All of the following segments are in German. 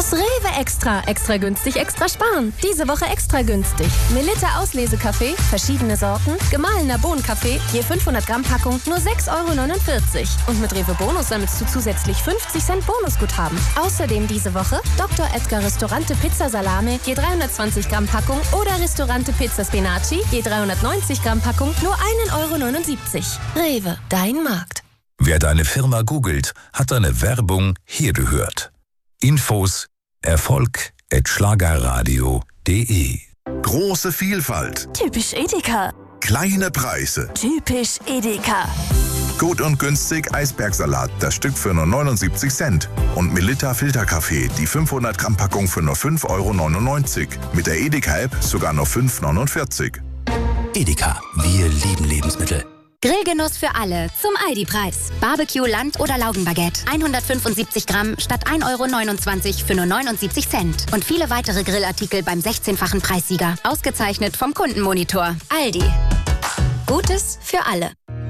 Das Rewe Extra. Extra günstig, extra sparen. Diese Woche extra günstig. Melitta Auslesekaffee, verschiedene Sorten, gemahlener Bohnenkaffee, je 500 Gramm Packung, nur 6,49 €. Und mit Rewe Bonus sammelst du zusätzlich 50 Cent Bonusguthaben. Außerdem diese Woche Dr. Edgar Ristorante Pizza Salame, je 320 Gramm Packung oder Ristorante Pizza Spinaci, je 390 Gramm Packung, nur 1,79 €. Rewe, dein Markt. Wer deine Firma googelt, hat deine Werbung hier gehört. Infos erfolg@schlagerradio.de. Große Vielfalt. Typisch Edeka. Kleine Preise. Typisch Edeka. Gut und günstig Eisbergsalat, das Stück für nur 79 Cent. Und Melitta Filterkaffee, die 500 Gramm Packung für nur 5,99 €. Mit der Edeka-App sogar nur 5,49 €. Edeka, wir lieben Lebensmittel. Grillgenuss für alle zum Aldi-Preis. Barbecue, Land- oder Laugenbaguette. 175 Gramm statt 1,29 € für nur 79 Cent. Und viele weitere Grillartikel beim 16-fachen Preissieger. Ausgezeichnet vom Kundenmonitor. Aldi. Gutes für alle.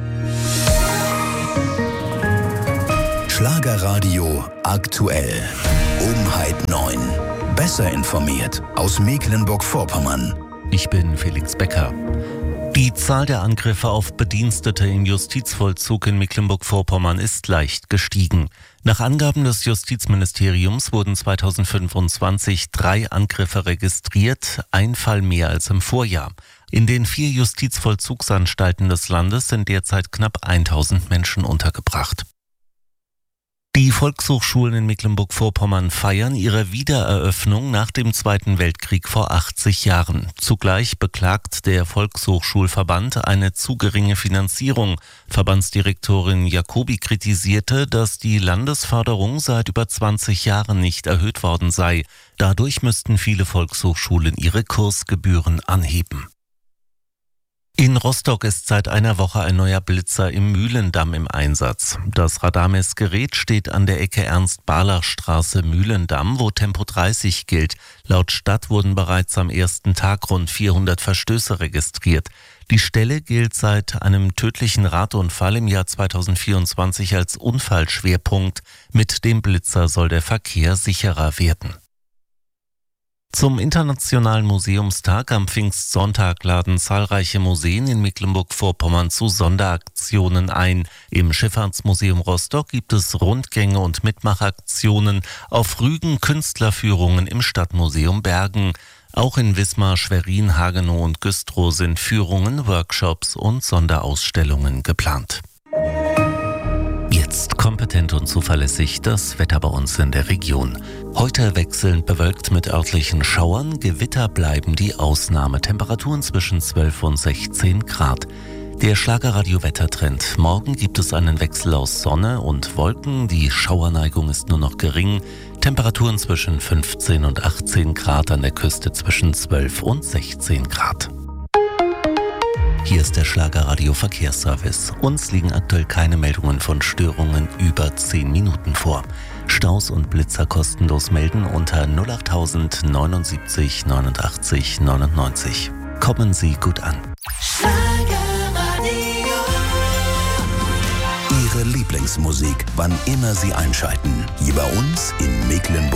Schlagerradio aktuell. Um 8:30. Besser informiert aus Mecklenburg-Vorpommern. Ich bin Felix Becker. Die Zahl der Angriffe auf Bedienstete im Justizvollzug in Mecklenburg-Vorpommern ist leicht gestiegen. Nach Angaben des Justizministeriums wurden 2025 3 Angriffe registriert, ein Fall mehr als im Vorjahr. In den 4 Justizvollzugsanstalten des Landes sind derzeit knapp 1000 Menschen untergebracht. Die Volkshochschulen in Mecklenburg-Vorpommern feiern ihre Wiedereröffnung nach dem Zweiten Weltkrieg vor 80 Jahren. Zugleich beklagt der Volkshochschulverband eine zu geringe Finanzierung. Verbandsdirektorin Jacobi kritisierte, dass die Landesförderung seit über 20 Jahren nicht erhöht worden sei. Dadurch müssten viele Volkshochschulen ihre Kursgebühren anheben. In Rostock ist seit einer Woche ein neuer Blitzer im Mühlendamm im Einsatz. Das Radarmessgerät steht an der Ecke Ernst-Barlach-Straße Mühlendamm, wo Tempo 30 gilt. Laut Stadt wurden bereits am ersten Tag rund 400 Verstöße registriert. Die Stelle gilt seit einem tödlichen Radunfall im Jahr 2024 als Unfallschwerpunkt. Mit dem Blitzer soll der Verkehr sicherer werden. Zum Internationalen Museumstag am Pfingstsonntag laden zahlreiche Museen in Mecklenburg-Vorpommern zu Sonderaktionen ein. Im Schifffahrtsmuseum Rostock gibt es Rundgänge und Mitmachaktionen, auf Rügen Künstlerführungen im Stadtmuseum Bergen. Auch in Wismar, Schwerin, Hagenow und Güstrow sind Führungen, Workshops und Sonderausstellungen geplant. Jetzt kompetent und zuverlässig das Wetter bei uns in der Region. Heute wechselnd bewölkt mit örtlichen Schauern, Gewitter bleiben die Ausnahme. Temperaturen zwischen 12 und 16 Grad. Der Schlagerradio-Wettertrend. Morgen gibt es einen Wechsel aus Sonne und Wolken. Die Schauerneigung ist nur noch gering. Temperaturen zwischen 15 und 18 Grad, an der Küste zwischen 12 und 16 Grad. Hier ist der Schlagerradio Verkehrsservice. Uns liegen aktuell keine Meldungen von Störungen über 10 Minuten vor. Staus und Blitzer kostenlos melden unter 08000 79 89 99. Kommen Sie gut an. Schlagerradio. Ihre Lieblingsmusik, wann immer Sie einschalten. Hier bei uns in Mecklenburg.